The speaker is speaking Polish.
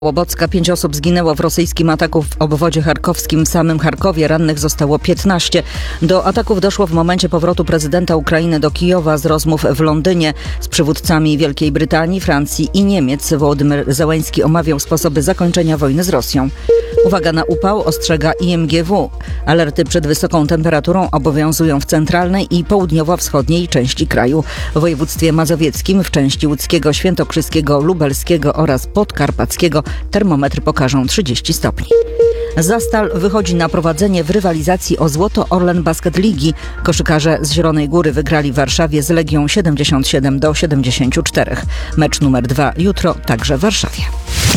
Łobocka. 5 osób zginęło w rosyjskim ataku w obwodzie charkowskim. W samym Charkowie rannych zostało 15. Do ataków doszło w momencie powrotu prezydenta Ukrainy do Kijowa z rozmów w Londynie z przywódcami Wielkiej Brytanii, Francji i Niemiec. Wołodymyr Zełański omawiał sposoby zakończenia wojny z Rosją. Uwaga na upał, ostrzega IMGW. Alerty przed wysoką temperaturą obowiązują w centralnej i południowo-wschodniej części kraju. W województwie mazowieckim, w części łódzkiego, świętokrzyskiego, lubelskiego oraz podkarpackiego termometry pokażą 30 stopni. Zastal wychodzi na prowadzenie w rywalizacji o złoto Orlen Basket Ligi. Koszykarze z Zielonej Góry wygrali w Warszawie z Legią 77-74. Mecz numer 2 jutro także w Warszawie.